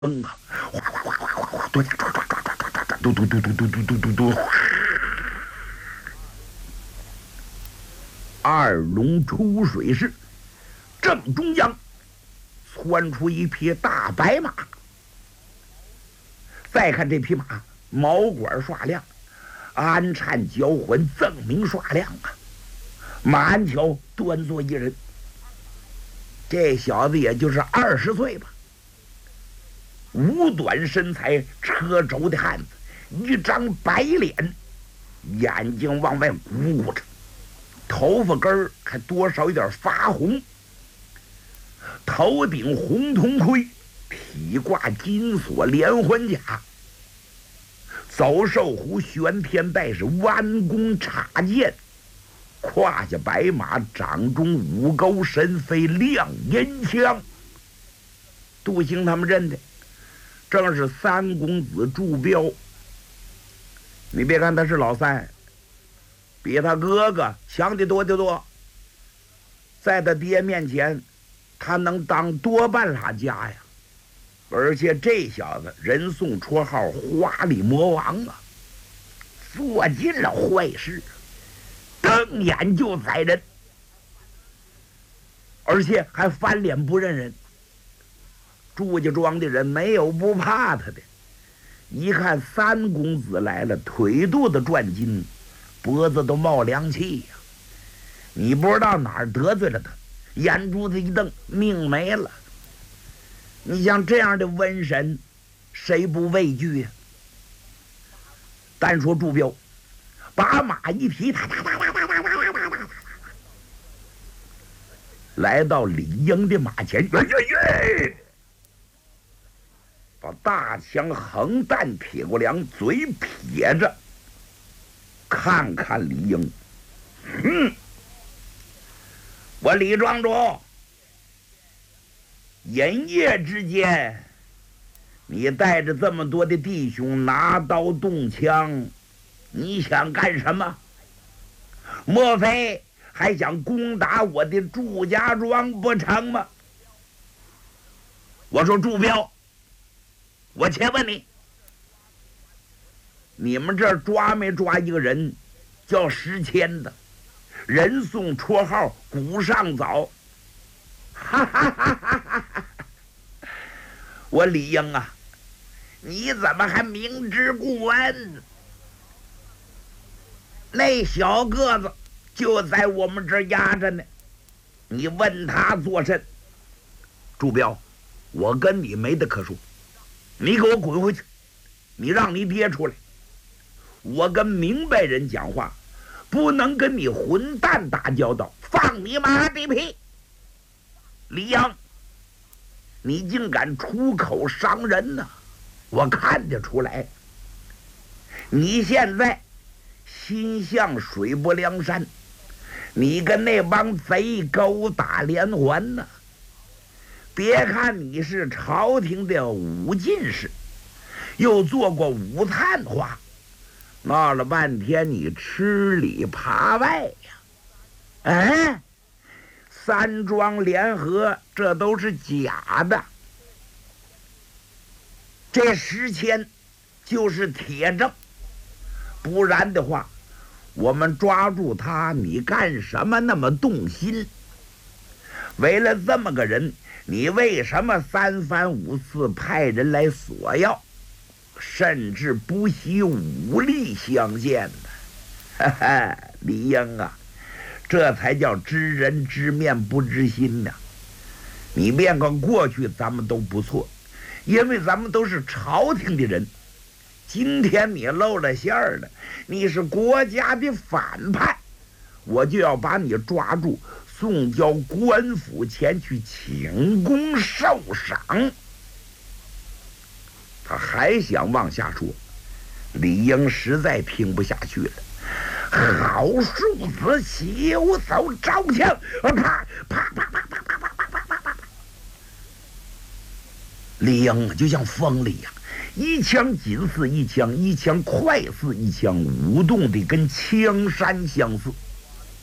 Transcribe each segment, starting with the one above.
蹦啊，哗哗哗哗哗哗，多抓抓抓抓抓抓抓抓，嘟嘟嘟嘟嘟嘟嘟嘟嘟。二龙出水时，正中央窜出一匹大白马。再看这匹马，毛管刷亮，鞍颤交混，锃明刷亮啊！马鞍桥端坐一人，这小子也就是20岁吧。五短身材，车轴的汉子，一张白脸，眼睛往外鼓着，头发根儿还多少有点发红，头顶红铜盔，体挂金锁连环甲，走兽弧玄天带是弯弓插箭，胯下白马，掌中五钩神飞亮银枪。杜兴他们认的正是三公子祝彪。你别看他是老三，比他哥哥强的多得多。在他爹面前，他能当多半拉家呀。而且这小子人送绰号花里魔王啊，做尽了坏事，瞪眼就宰人，而且还翻脸不认人。祝家庄的人没有不怕他的，一看三公子来了，腿肚子转筋，脖子都冒凉气呀。你不知道哪儿得罪了他，眼珠子一瞪，命没了。你像这样的瘟神，谁不畏惧呀？单说祝彪，把马一提，来到李英的马前，把大枪横弹铁过梁，嘴撇着，看看李英。我李庄主，寅夜之间，你带着这么多的弟兄拿刀动枪，你想干什么？莫非还想攻打我的祝家庄不成吗？我说祝彪，我且问你，你们这儿抓没抓一个人叫石谦的，人送绰号古上早？哈哈哈哈哈哈！我李英啊，你怎么还明知故问？那小个子就在我们这儿压着呢，你问他作甚？祝彪，我跟你没得可说，你给我滚回去！你让你爹出来！我跟明白人讲话，不能跟你混蛋打交道，放你妈的屁！李阳，你竟敢出口伤人呢！我看得出来，你现在心向水泊梁山，你跟那帮贼勾打连环呢。别看你是朝廷的武进士，又做过武探花，闹了半天你吃里扒外呀！哎，三庄联合，这都是假的。这石谦就是铁证，不然的话，我们抓住他，你干什么那么动心？为了这么个人，你为什么3番5次派人来索要，甚至不惜武力相见呢？哈哈，李英啊，这才叫知人知面不知心呐！你别看过去咱们都不错，因为咱们都是朝廷的人。今天你露了馅儿了，你是国家的反派，我就要把你抓住，送交官府前去请功受赏。他还想往下说，李英实在听不下去了。好庶子，休走招枪！啪啪啪啪啪啪啪啪啪啪啪！李英就像疯了一样，一枪紧似一枪，一枪快似一枪，舞动的跟枪山相似。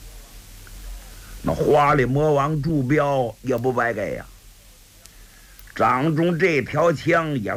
那花里魔王祝彪也不白给呀， 张忠这条枪也